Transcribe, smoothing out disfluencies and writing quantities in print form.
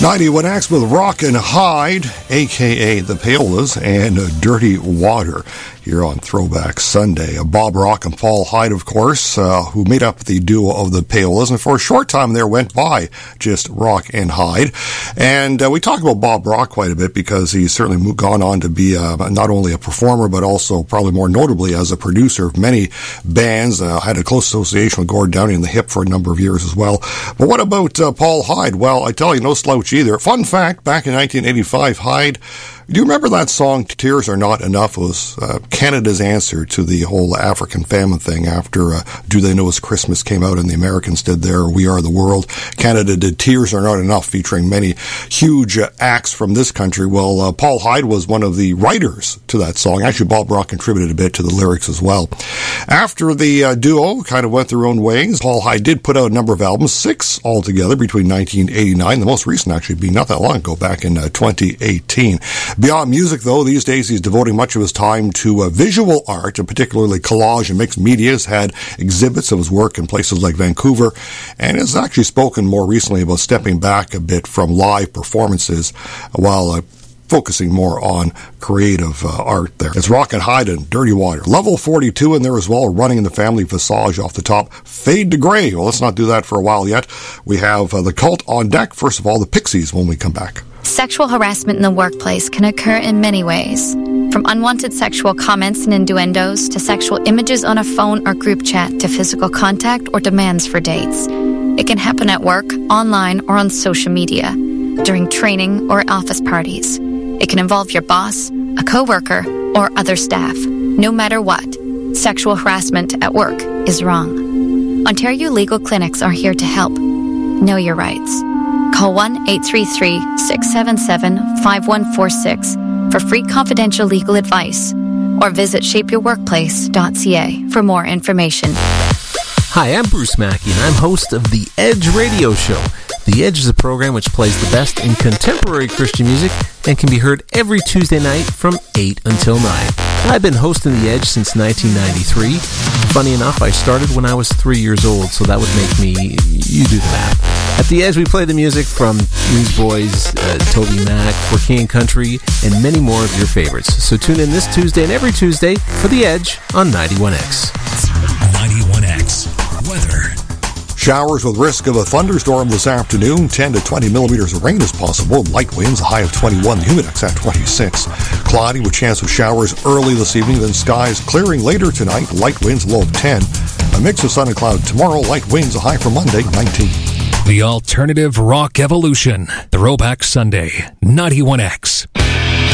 91X with Rockin' Hyde, a.k.a. the Payolas, and Dirty Water here on Throwback Sunday. Bob Rock and Paul Hyde, of course, who made up the duo of the Payolas, and for a short time there went by just Rock and Hyde. And we talk about Bob Rock quite a bit because he's certainly gone on to be not only a performer, but also probably more notably as a producer of many bands. Had a close association with Gord Downie and the Hip for a number of years as well. But what about Paul Hyde? Well, I tell you, no slouch either. Fun fact, back in 1985, Hyde, do you remember that song, Tears Are Not Enough? It was Canada's answer to the whole African famine thing after Do They Know It's Christmas came out and the Americans did their We Are the World. Canada did Tears Are Not Enough, featuring many huge acts from this country. Well, Paul Hyde was one of the writers to that song. Actually, Bob Rock contributed a bit to the lyrics as well. After the duo kind of went their own ways, Paul Hyde did put out a number of albums, 6 altogether between 1989, the most recent actually being not that long ago, back in 2018. Beyond music, though, these days he's devoting much of his time to visual art, and particularly collage and mixed media. He's had exhibits of his work in places like Vancouver, and has actually spoken more recently about stepping back a bit from live performances while focusing more on creative art there. It's Rockin' Hyde and Dirty Water. Level 42 in there as well, Running in the Family Visage off the top. Fade to Grey. Well, let's not do that for a while yet. We have the Cult on deck. First of all, the Pixies when we come back. Sexual harassment in the workplace can occur in many ways. From unwanted sexual comments and innuendos to sexual images on a phone or group chat to physical contact or demands for dates. It can happen at work, online, or on social media, during training or office parties. It can involve your boss, a coworker, or other staff. No matter what, sexual harassment at work is wrong. Ontario Legal Clinics are here to help. Know your rights. Call 1-833-677-5146 for free confidential legal advice, or visit shapeyourworkplace.ca for more information. Hi, I'm Bruce Mackey, and I'm host of The Edge Radio Show. The Edge is a program which plays the best in contemporary Christian music and can be heard every Tuesday night from 8 until 9. I've been hosting The Edge since 1993. Funny enough, I started when I was 3 years old, so that would make me, you do the math. At The Edge, we play the music from Newsboys, Toby Mac, For King and Country, and many more of your favorites. So tune in this Tuesday and every Tuesday for The Edge on 91X. 91X. Weather. Showers with risk of a thunderstorm this afternoon. 10 to 20 millimeters of rain is possible. Light winds, a high of 21. The humidex at 26. Cloudy with chance of showers early this evening. Then skies clearing later tonight. Light winds, low of 10. A mix of sun and cloud tomorrow. Light winds, a high for Monday, 19. The Alternative Rock Evolution. Throwback Sunday, 91X.